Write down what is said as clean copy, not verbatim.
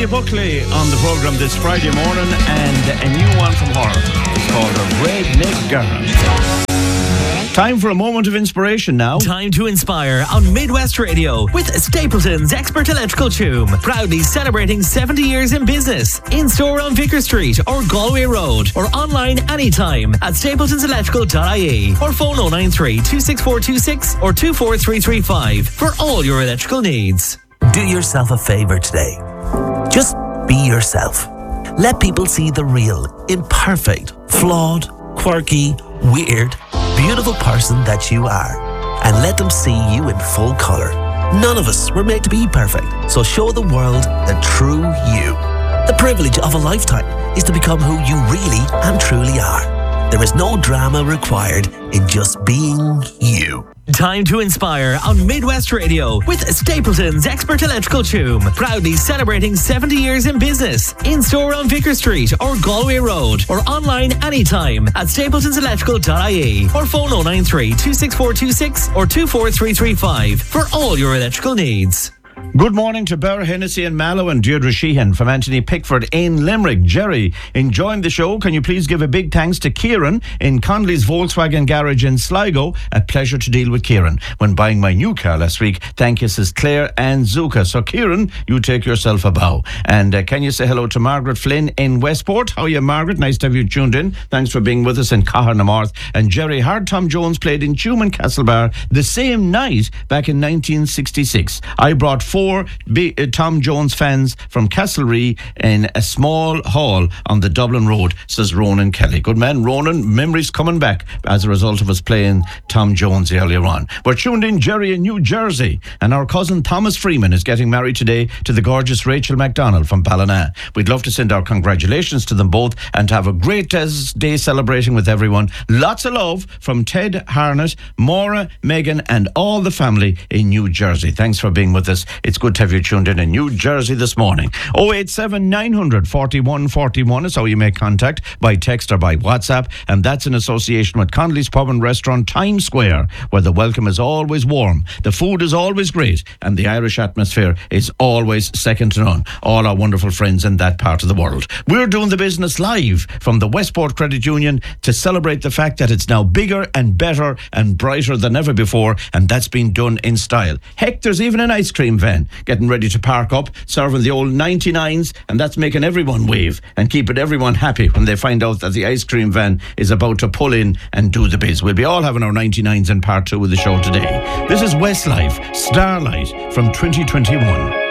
Anya Buckley on the programme this Friday morning, and a new one from her. It's called A Redneck Girl. Time for a moment of inspiration now. Time to inspire on Midwest Radio with Stapleton's Expert Electrical Tune. Proudly celebrating 70 years in business. In store on Vicar Street or Galway Road, or online anytime at stapletonselectrical.ie, or phone 093 26426 or 24335 for all your electrical needs. Do yourself a favour today. Just be yourself. Let people see the real, imperfect, flawed, quirky, weird, beautiful person that you are, and let them see you in full colour. None of us were made to be perfect, so show the world the true you. The privilege of a lifetime is to become who you really and truly are. There is no drama required in just being you. Time to inspire on Midwest Radio with Stapleton's Expert Electrical Tune. Proudly celebrating 70 years in business. In store on Vicar Street or Galway Road, or online anytime at stapletonselectrical.ie, or phone 093 26426 or 24335 for all your electrical needs. Good morning to Ber Hennessy and Mallow and Deirdre Sheehan from Anthony Pickford in Limerick. Jerry, enjoying the show. Can you please give a big thanks to Kieran in Connolly's Volkswagen Garage in Sligo? A pleasure to deal with Kieran when buying my new car last week. Thank you, says Claire and Zuka. So Kieran, you take yourself a bow. And can you say hello to Margaret Flynn in Westport? How are you, Margaret? Nice to have you tuned in. Thanks for being with us in Cahernamarth. And Jerry, Hard Tom Jones played in Tuman Castlebar the same night back in 1966. I brought 4 Tom Jones fans from Castlereagh in a small hall on the Dublin Road, says Ronan Kelly. Good man, Ronan. Memories coming back as a result of us playing Tom Jones earlier on. We're tuned in, Jerry, in New Jersey, and our cousin Thomas Freeman is getting married today to the gorgeous Rachel MacDonald from Ballina. We'd love to send our congratulations to them both and to have a great day celebrating with everyone. Lots of love from Ted Harnett, Maura, Megan, and all the family in New Jersey. Thanks for being with us. It's good to have you tuned in New Jersey this morning. 087 900 41 41 is how you make contact, by text or by WhatsApp, and that's in association with Connolly's Pub and Restaurant, Times Square, where the welcome is always warm, the food is always great, and the Irish atmosphere is always second to none. All our wonderful friends in that part of the world. We're doing the business live from the Westport Credit Union to celebrate the fact that it's now bigger and better and brighter than ever before, and that's been done in style. Heck, there's even an ice cream van getting ready to park up, serving the old 99s, and that's making everyone wave and keeping everyone happy when they find out that the ice cream van is about to pull in and do the biz. We'll be all having our 99s in part 2 of the show today. This is Westlife, Starlight from 2021.